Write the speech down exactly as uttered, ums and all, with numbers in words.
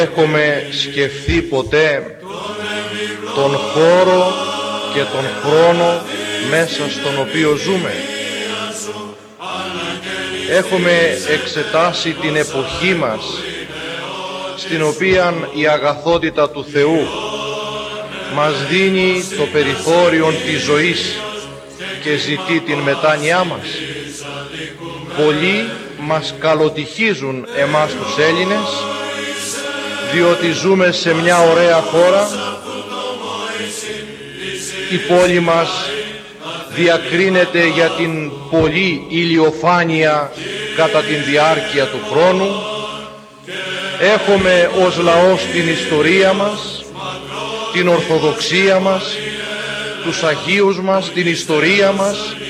Έχουμε σκεφτεί ποτέ τον χώρο και τον χρόνο μέσα στον οποίο ζούμε? Έχουμε εξετάσει την εποχή μας, στην οποία η αγαθότητα του Θεού μας δίνει το περιθώριο της ζωής και ζητεί την μετάνοιά μας? Πολλοί μας καλοτυχίζουν εμάς τους Έλληνες, διότι ζούμε σε μια ωραία χώρα. Η πόλη μας διακρίνεται για την πολλή ηλιοφάνεια κατά την διάρκεια του χρόνου. Έχουμε ως λαός την ιστορία μας, την Ορθοδοξία μας, τους Αγίους μας, την ιστορία μας,